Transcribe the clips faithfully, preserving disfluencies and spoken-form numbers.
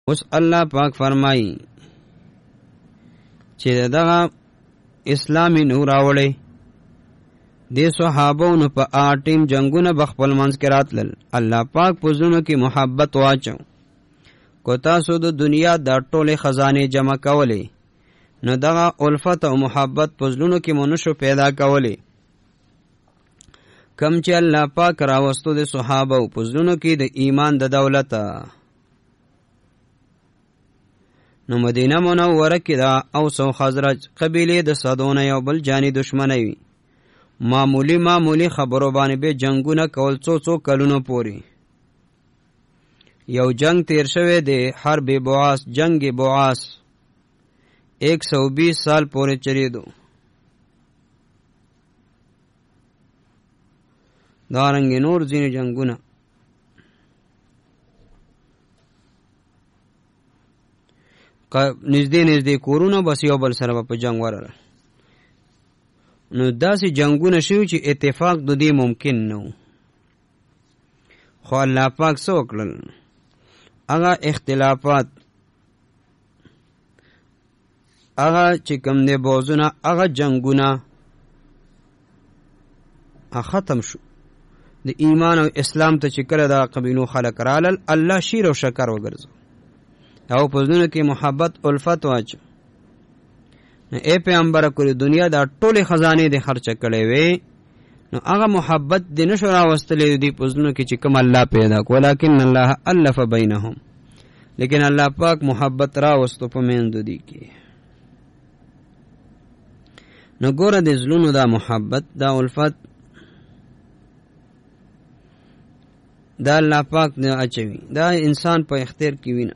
اوس الله پاک فرمایي چې دغه اسلامي نور راوړی د صحابونو په آټیم جنگونه بخپل منځ کې راتلل. الله پاک په زړونو کې محبت واچو. کو تاسو د دنیا د ټولې خزانه جمع کولې نو دغه الفت او محبت په زړونو کې مونږ شو پیدا کولې. کم چې الله پاک راوستو د صحابه او په زړونو کې د ایمان د دولت نو مدینه منوره کې دا اوس او خزرج قبیله د صدونه یو بل جانی دشمنی وي. معمولی معمولی خبرو باندې به جنگونه کول څو څو کلونو پوري. یو جنگ تیر شوه دی حرب بوعاس جنگ بوعاس ایک سو بیس سال پورې چریدو. دارنګ نور ځینې جنگونه نږدې نږدې کورونه بس یو بل سره په جنگ ورغله. نو داسې جنگونه شوي چې اتفاق د دې ممکن نه و، خو الله پاک څه وکړل؟ هغه اختلافات هغه چې کوم دی بوزونه هغه جنگونه ختم شو. د ایمان او اسلام ته چې کله دا قبیلو خلق رالل الله شیر او شکر وګرځو او په زړونو کې محبت الفت واچو. نو اے پیغمبر کړي دنیا دا ټولې خزانه دې خرچه کړې وي نو هغه محبت دې نشو راوستلې دې په زړونو کې چې کوم الله پیدا کو، ولکن الله الف بینهم، لیکن الله پاک محبت راوستو په میند دې کې. نو ګوره دې زړونو دا محبت دا الفت دا الله پاک نه اچوي، دا انسان په اختیار کې وینه.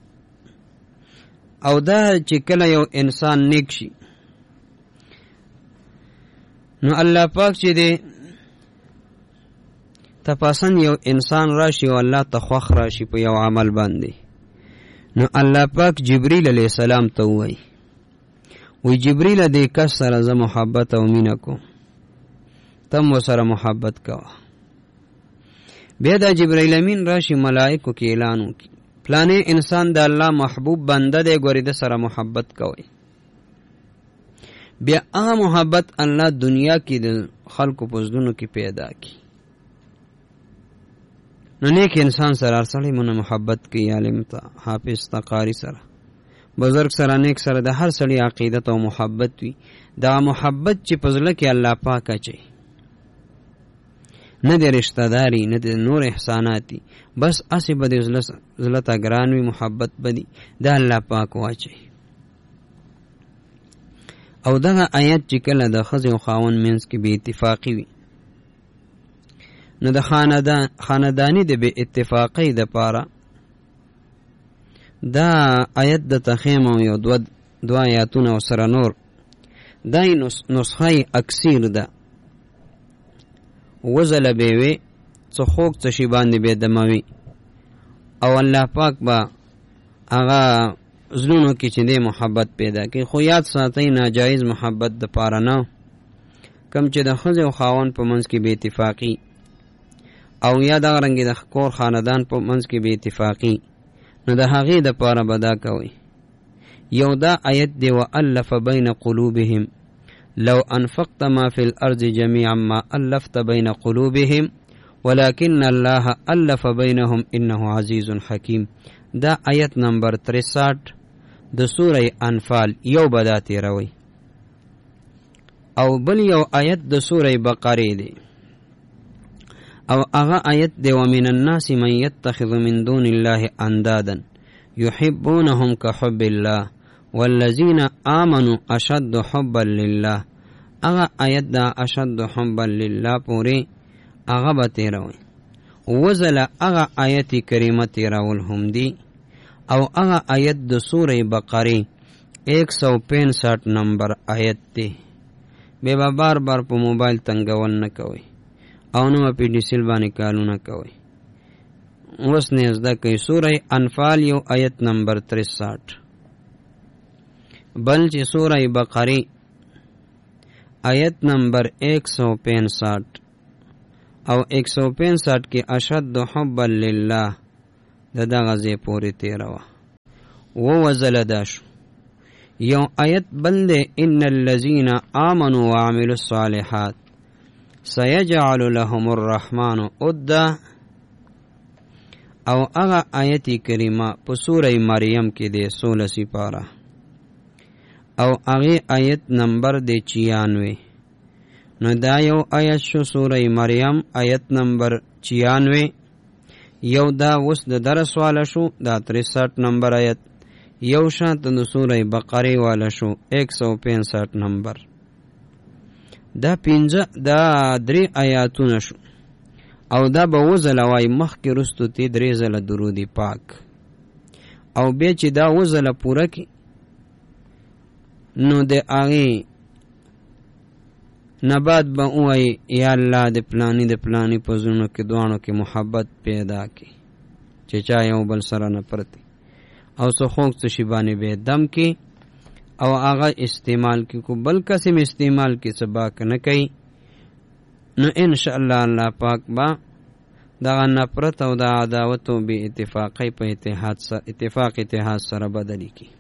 او دا چې کله یو انسان نیک شي نو الله پاک چې دی تپاسن یو انسان راشي او الله ته خوښ راشي په یو عمل باندې، نو الله پاک جبرئیل علیه السلام ته وایي وی جبرئیل دې کس سره زه محبت او مینه کوم، تم ورسره محبت کوه. بیا دا جبرئیل امین راشي ملائکو کې اعلان وکړي فلانه انسان د الله محبوب بنده دی، ګورې د سره محبت کوي. بیا هغه محبت الله دنیا کې د خلکو په زړونو کې پیدا کی. نو نیک انسان سره هر سړی مونږ محبت کوي، عالم ته حافظ ته قاری سره بزرگ سره نیک سره د هر سړی عقیدت او محبت وي. دا محبت چې په زړه کې الله پاک اچي، نه د رشتہ داری نه د نور احساناتی، بس اسی به د زړه ته ګران وي، محبت بدی دا الله پاک واچي. او دغه آیت چې کله د ښځې او خاوند منځ کې بې اتفاقي وي نو د خاندان خاندانی د بې اتفاقۍ دپاره دا آیت د تخیم او یو دوه دوه آیاتونه او سره نور دا نسخه اکثیر ده وزله به وي څه خوږ څه شي باندې به دموي، او الله پاک به هغه زړونو کې چې دی محبت پیدا کوي. خو یاد ساتئ ناجایز محبت د پاره نه، کم چې د ښځې او خاوند په منځ کې بې اتفاقي او یا دغه رنګې د کور خاندان په منځ کې بې اتفاقي نو د هغې دپاره به دا کوئ. یو دا آیت دی وَأَلَّفَ بَيْنَ قُلُوبِهِمْ لو انفقت ما في الارض جميعا ما الفت بين قلوبهم ولكن الله الف بينهم انه عزيز حكيم. دا آیت نمبر تریسٹھ د سوره انفال یو بداتی روي. او بل یو آیت د سوره بقره دی، او هغه آیت دی ومن الناس من يتخذ من دون الله اندادا يحبونهم كحب الله والذین آمنوا اشد حبا لله. اغا آیت دا اشد حبا لله پوری اغا با تیروی وزل اغا آیت کریمه تیرول هم دی. او اغا آیت دا سور بقری ایک سو پینسٹھ نمبر آیت دی. بے با بار بار پا موبایل تنگول نکوی او نو پی ڈی سل بانی کالو نکوی. وس نیزده کئی سور انفال یو آیت نمبر تریسٹھ بل چې سورہ بقره آیت نمبر ایک سو پینسٹھ او ایک سو پینسٹھ کې اشد حبا لله د دغه ځای پورې تیره وه. ووزل داشو. یو آیت بل دے ان الذین آمنوا وعملوا الصالحات سیجعل لهم الرحمن عدا، او اغا آیتی کریمه په سوره مریم کې دے سولہ سپارہ، او اغی آیت نمبر دے چیانوے. نو دا یو آیت شو سوره مریم آیت نمبر چیانوے. یو دا وس د درس والا شو دا تریسٹھ نمبر آیت. یو شانت د سوره بقره والا شو ایک سو پینسٹھ نمبر. دا پینځه دا درې آیاتونه شو، او دا به وزله وای مخکې رستو تی درې ځله درود پاک، او بیا چې دا وزله پوره کی نو د هغې نه بعد به ووایي یا الله د پلانی د پلانی په زړونو کې دواړو کې محبت پیدا کړي چې چا یو بل سره نفرت او څه خوږ څه شي باندې به دم کې او هغه استعمال کی کو بل قسم استعمال کی سباک نه کوي، نو ان شاء الله الله پاک با دا نفرت او دا عداوت او بی اتفاقی په اتحاد سره اتفاق اتحاد سره بدلی کی.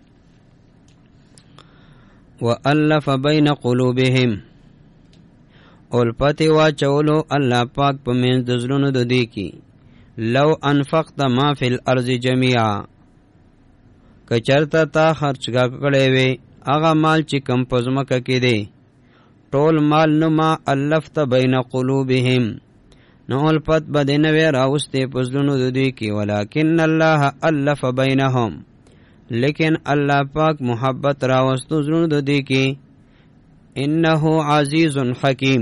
والف بین قلوبهم، الپتی واچولو الله پاک په منځ د زړونو د دې کی. لو انفقت ما فی الارض جميعا، کچرتا تا خرچ کړی وی هغه مال چې کم په ځمکه کې دی ټول مال نو ما الفت بین قلوبهم، نو الفت به دې نه وی راوستې په زړونو د دوی کې، ولکن الله الف بینهم، لیکن الله پاک محبت راوستو زړونو د دوی کې. انه عزیز حکیم،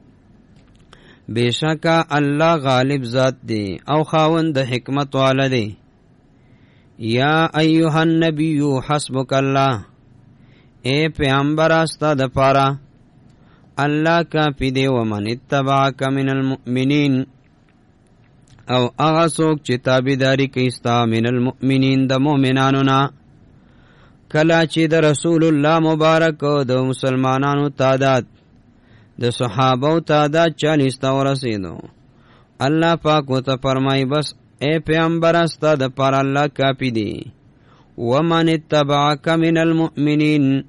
بشکا الله غالب ذات دی او خاوند د حکمت والا دی. یا ایها النبی حسبک الله، اے پیغمبر استا د پارا الله کافی دی. ومن اتبعک من المؤمنین، او هغه څوک چې تابعداري کوي ستا من المؤمنین د مؤمنانو نه. کله چې د رسول الله مبارک او د مسلمانانو تعداد د صحابو تعداد چالیس ته ورسېدو، الله پاک ورته فرمایي بس اے پیغمبر استا د پاره الله کافی دی. ومن اتبعک من المؤمنین،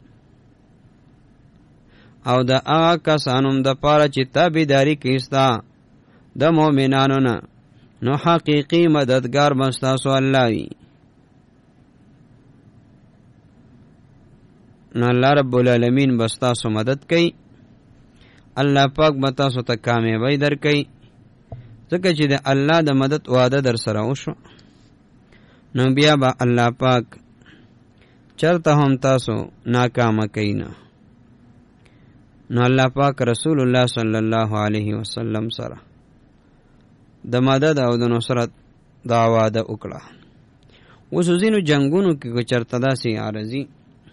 او د هغه کسانو د پاره چې تابعداري کوي ستا د مؤمنانو نه، نو حقیقي مددگار به ستاسو الله وي. نو الله رب العالمین به ستاسو مدد کوي، الله پاک به تاسو ته کامیابی در کوي، ځکه چې د الله د مدد وعده در سره وشو نو بیا به الله پاک چرته هم تاسو ناکامه کوي نه. نو الله پاک رسول الله صلی الله علیه وسلم سره د مدد او د نصرت دا وعده وکړه. اوس ځینو جنگونو کې که چرته داسې عارضي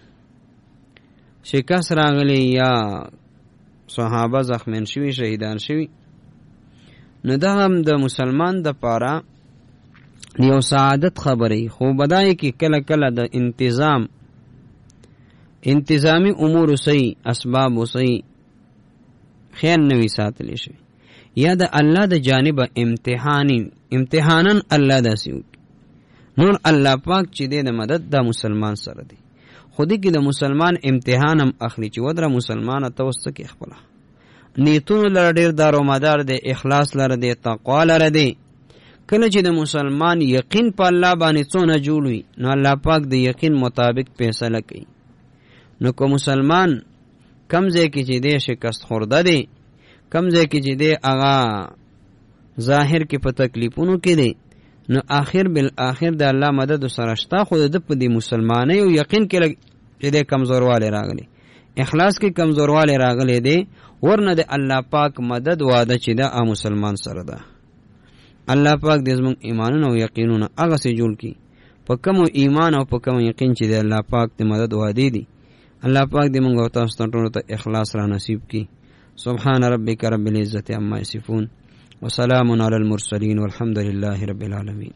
شکست راغلی یا صحابه زخمین شوي شهیدان شوي، نو دا هم د مسلمان د پاره یو سعادت خبرې، خو بدای کې کله کله د انتظام انتظامی امور صحیح اسباب صحیح خیال نوی ساتلی شوی، یا د الله د جانب امتحانی امتحانن الله داسې وکړي. نور الله پاک چې دی د مدد د مسلمان سره دی، خودی کې د مسلمان امتحان هم اخلي چې ودره مسلمان ته وسه کې خپل نیتونو لره ډیر دارو مدار دی، اخلاص لره دی، تقوا لره دی. کله چې د مسلمان یقین په الله باندې څونه جوړ وي نو الله پاک د یقین مطابق فیصله کوي. نو که مسلمان کم ځای کې چې دی شکست خورده دی، کم ځای کې چې دی هغه ظاهر کې په تکلیفونو کې دی، نو آخر بالآخر د الله مدد سره شته، خو د په دې مسلمانۍ او یقین کې چې دی کمزوروالی راغلی، اخلاص کې کمزوروالی راغلی دی، ورنه د الله پاک مدد وعده چې ده مسلمان سره ده. الله پاک دې زموږ ایمانونه او یقینونه هغسې جوړ کړي په کوم ایمان او په کوم یقین چې د الله پاک د مدد وعدې دي. الله پاک دې موږ او تاسو ته ټولو ته اخلاص را نصیب کړي. سبحان ربک رب العزة عما یصفون وسلام علی المرسلین والحمد لله رب العالمین.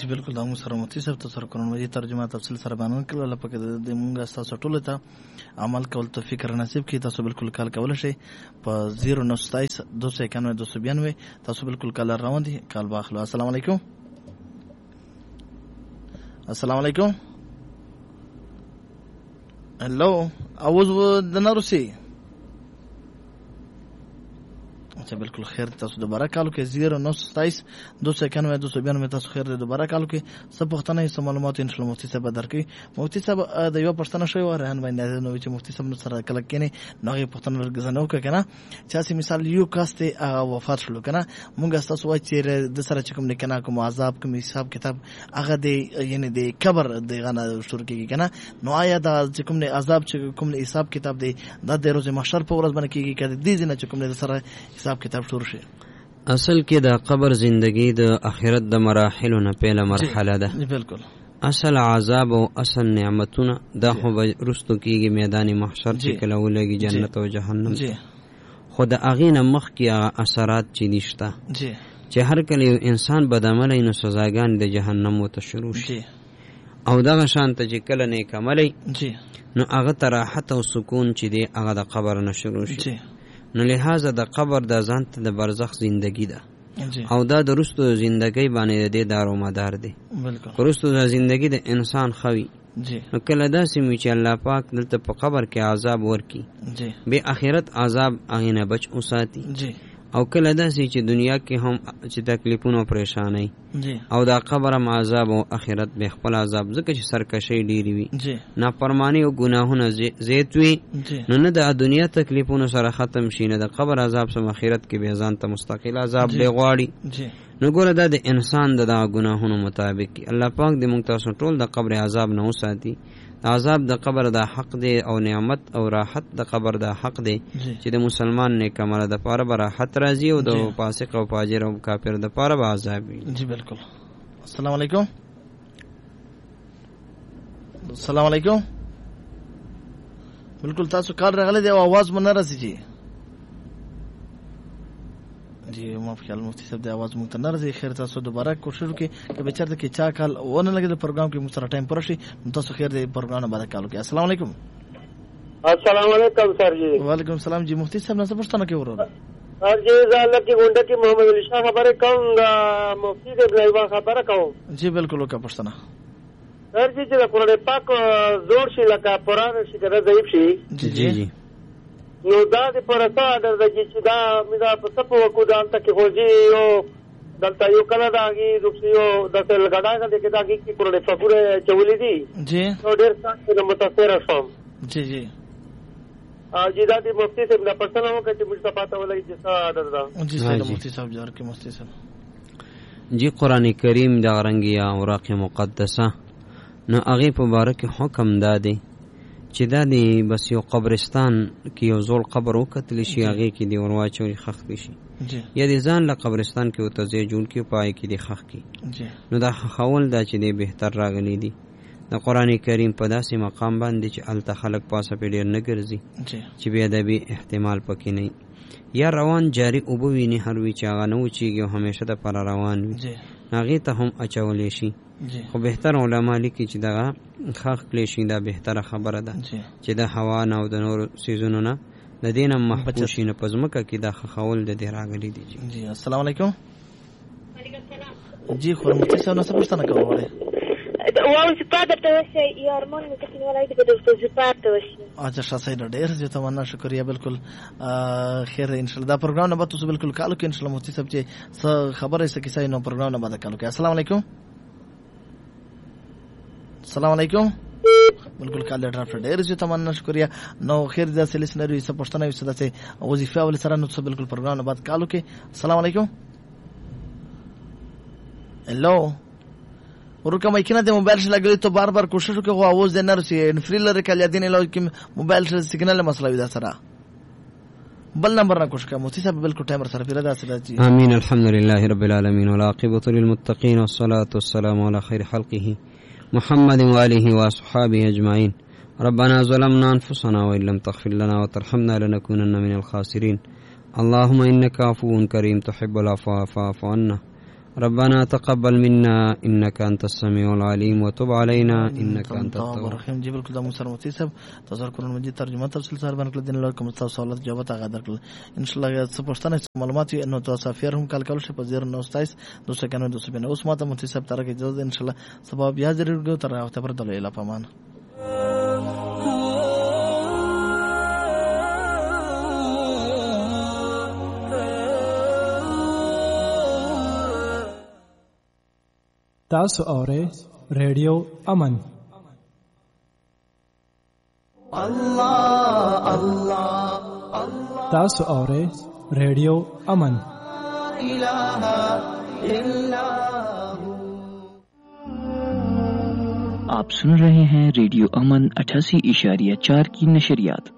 بالکل دا موږ سره مفتي صاحب ته سره قرآن مجید ترجمه تفصیل سره بیان کړل. الله پاک د موږ تاسو ټول ته عمل کول توفیق نصیب کړي. تاسو بالکل کال کول شي په صفر نو ستایس دو سو اکانوے دو سو بیانوے. تاسو بالکل کال روان دي کال باخلو. السلام علیکم. السلام علیکم. هلو اواز د نروسی. اچھا بالکل خیر. تاسو دوباره کالو کې صفر نو ستایس دو سو اکانوے دو سو بیانوے. تاسو خیر دوباره کالو کې سب پښتنه یې معلومات ان شاء الله مفتي صاحب درکې. مفتي صاحب د یو پښتنه شوی و رهن باندې نو چې مفتي صاحب سره کله کېنه نو یې پښتنه ورګزنو کنه چې اسی مثال یو کاسته هغه وفات شلو کنه مونږ تاسو وای چې د سره چې کوم نه کنه کوم عذاب کوم حساب کتاب هغه دی یعنی د قبر د غنه شروع کیږي کنه نو آیا د چې کوم نه عذاب چې کوم نه حساب کتاب دی د روز محشر په ورځ باندې کیږي کله دې نه چې کوم نه سره حساب کتاب شروع شي. اصل کې د قبر زندگی د آخرت د مراحلو نه پیله مرحله ده. بالکل اصل عذاب او اصل نعمتونه دا خو رستو کیږي میدان محشر چې کله ولګي جنت او جهنم. خو د هغې نه مخکې هغه اثرات چې دي شته چې هر کله یو انسان بدعملی نو سزاګانې د جهنم ورته شروع شي او دغه شانته چې کله نیک عملی نو هغه ته راحت او سکون چې دی هغه د قبر نه شروع شي. نو لہذا د قبر د ځان ته د برزخ زندگی ده او دا د رستو زندگی باندې د دې دار و مدار دی. بالکل رستو د زندگی د انسان خوي نو کله داسې وي چې الله پاک دلته په قبر کې عذاب ورکي به آخرت عذاب هغې نه بچ وساتي او کله داسې چې دنیا کې هم چې تکلیفونه پریشانۍ او دا قبر هم عذاب او آخرت به خپل عذاب ځکه چې سرکشۍ ډېرې وي نافرماني او ګناهونه زیات وي نو نه د دنیا تکلیفونو سره ختم شي نه د قبر عذاب سم آخرت کې به ځان ته مستقل عذاب دی غواړي. نو ګوره دا د انسان د دغه ګناهونو مطابق الله پاک دې موږ تاسو ټول د قبر عذاب نه وساتي. عذاب د قبر دا حق دی او نعمت او راحت د قبر دا حق دی چې د مسلمان نیک عمل د پاره به راحت راځي او د فاسق او فاجر او کافر د پاره به عذاب وي. جی بالکل. السلام علیکم. السلام علیکم. بالکل تاسو کار راغلی دی او आवाज مونږ نه راځي جی. جی ما خیال مفتی صاحب د आवाज مونږ ته نه راځي. خیر تاسو دوباره کوشش وکړئ چې به چرته کې چا کال ونه لګي د پروګرام کې مو سره ټایم پر شي تاسو خیر د پروګرام نه بعد کال وکړئ. السلام علیکم. السلام علیکم سر جی. وعلیکم السلام جی. مفتی صاحب نه څه پوښتنه کوي ورو سر جی زاله کې ګونډه کې محمد علي شاه خبره کوم دا مفتی د ابراهیم خبره کوم. جی بالکل وکړه پوښتنه. سر جی چې د قرآن پاک زور شي لکه قرآن شي کنه ضعیف شي. جی جی نو دا د پرسا در د چې دا مدا په سپو کو دا انت کې خوځي او دلته یو کله داږي دوسیو د تل غډاګه د کې داږي کې قرآن فقره چولې دي. جی نو ډېر څه متاثر شوم. جی جی ا جی دا د مفتی صاحب نه پښتنه وکړه چې موږ ته پاته ولګي چې څه دردا. جی صاحب مفتی صاحب جوړ کې مفتی صاحب جی قرآن کریم دا رنګیا اوراق مقدسه نو هغې په باره کې حکم دا دی چې دا دی بس یو قبرستان کې یو زوړ قبر وکتلی شي هغې کې دې ور واچوي ښخ کړي شي یا دې ځان له قبرستان کې ورته ځای جوړ کړي په هغې کې دې ښخ کړي. نو دا ښخول دا چې دی بهتر راغلی دي د قرآن کریم په داسې مقام باندې چې هلته خلک پاسه پې ډېر نه ګرځي چې بې ادبي احتمال پکې نه یا روان جاري اوبه وي نهر وي چې هغه نه وچېږي او همیشه دپاره روان وي هغې ته هم اچولی شي. خو بهتر علما لیکي چې دغه ښخ کړی شي دا بهتره خبره ده چې د هوا نه او د نورو څیزونو نه د دې نه محفوظ شي نو په ځمکه کې دا ښخول د دې راغلی دي. جی السلام علیکم. جی خو مفتي صاحب نه څه پوښتنه کوو غواړئ واو زپا درته وشي یا ارمان مې کتنی ولای دې د زپا ته وشي. اچھا شاسای ډېر زه تمنا شکریا بالکل خیر ان شاء الله دا پروګرام نه به تاسو بالکل کالو کې ان شاء الله مفتي صاحب چې څه خبره یې څه کیسه نو پروګرام نه بعد کالو کې. السلام علیکم. السلام علیکم. بالکل کال ډېر ډېر زه تمنا شکریا نو خیر دا سلیس نه ری څه پښتنه وي څه داسې وظیفه ول سره نو څه بالکل پروګرام نه بعد کالو کې. السلام علیکم. हेलो ورکه مې کنه د موبایل شل لګلې ته بار بار کوشش وکړو आवाज نه رسي انفریل لري کله دین له کې موبایل شل سیګنال مسله وي دا سره بل نمبر نه کوشش کوم مفتي صاحب بالکل ټایمر سره پیدا سره جی. امين الحمد لله رب العالمين والعاقبة للمتقين والصلاة والسلام على خير خلقه محمد وآله وصحبه أجمعين. ربنا ظلمنا أنفسنا وإن لم تغفر لنا وترحمنا لنكونن من الخاسرين. اللهم إنك عفو كريم تحب العفو فاعف عنا. ربنا تقبل منا انك انت السميع العليم وتب علينا انك انت التواب التواب الرحیم. جی بالکل د موسی مفتی صاحب تاسو قرآن مجید ترجمه تفصیل سره باندې کړل دین لار کوم تاسو سوالات جواب هغه درکړل ان شاء الله. څه پښتنه معلومات وي نو تاسو افیر هم کال کول شي په زیرو نو ستایس دوه کنه دوه بنه. اوس ماته مفتی صاحب ترکه اجازه ان شاء الله سبب بیا ضرور تر هفته پر دلو اله پمان. تاسو اورئ ریډیو امن. الله الله تاسو اورئ ریډیو امن. اله الا आप सुन रहे हैं रेडियो अमन अठासी इशारिया चार की नशरियात.